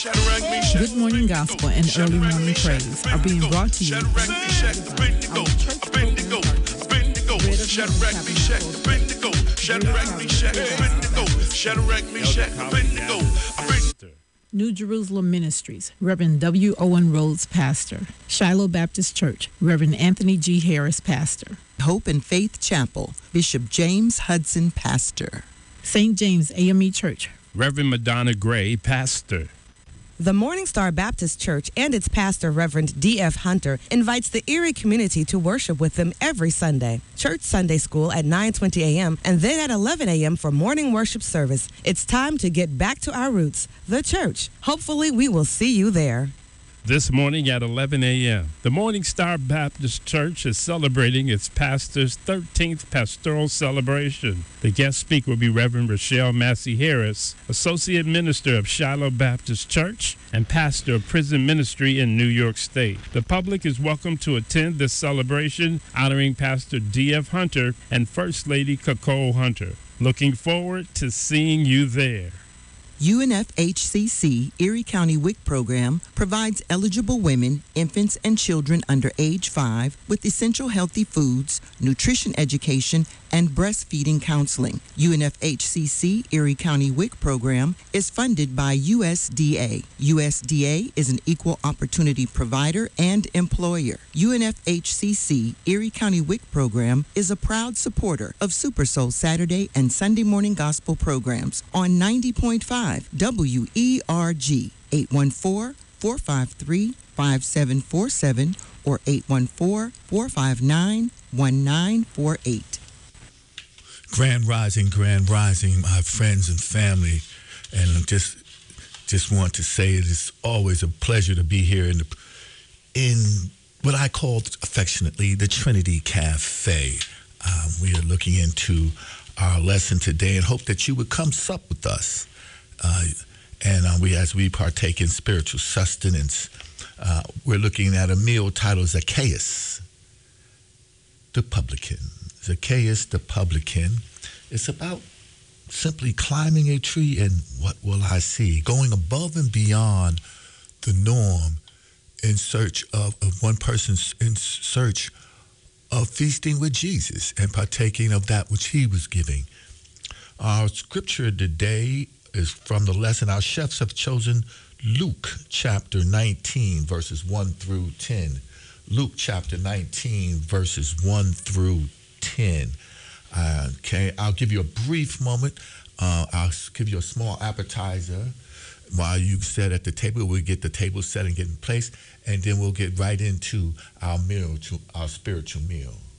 Good morning gospel and early morning praise are being brought to you. New Jerusalem Ministries, Reverend W. Owen Rhodes, pastor. Shiloh Baptist Church, Reverend Anthony G. Harris, pastor. Hope and Faith Chapel, Bishop James Hudson, pastor. St. James AME Church, Reverend Madonna Gray, pastor. The Morning Star Baptist Church and its pastor, Reverend D.F. Hunter, invites the Erie community to worship with them every Sunday. Church Sunday School at 9:20 a.m. and then at 11 a.m. for morning worship service. It's time to get back to our roots, the church. Hopefully, we will see you there. This morning at 11 a.m., the Morning Star Baptist Church is celebrating its pastor's 13th pastoral celebration. The guest speaker will be Reverend Rochelle Massey Harris, Associate Minister of Shiloh Baptist Church and pastor of Prison Ministry in New York State. The public is welcome to attend this celebration honoring Pastor D.F. Hunter and First Lady Nicole Hunter. Looking forward to seeing you there. UNFHCC Erie County WIC program provides eligible women, infants, and children under age 5 with essential healthy foods, nutrition education, and breastfeeding counseling. UNFHCC Erie County WIC program is funded by USDA. USDA is an equal opportunity provider and employer. UNFHCC Erie County WIC program is a proud supporter of Super Soul Saturday and Sunday morning gospel programs on 90.5 WERG, 814-453-5747 or 814-459-1948. Grand Rising, my friends and family, and I just want to say it is always a pleasure to be here in what I call affectionately the Trinity Cafe. We are looking into our lesson today and hope that you would come sup with us. As we partake in spiritual sustenance, we're looking at a meal titled Zacchaeus the Publican. Zacchaeus the Publican. It's about simply climbing a tree and what will I see? Going above and beyond the norm in search of one person's in search of feasting with Jesus and partaking of that which he was giving. Our scripture today is from the lesson. Our chefs have chosen Luke chapter 19, verses 1 through 10. Luke chapter 19, verses 1 through 10. Okay, I'll give you a brief moment. I'll give you a small appetizer while you sit at the table. We'll get the table set and get in place, and then we'll get right into our meal, to our spiritual meal.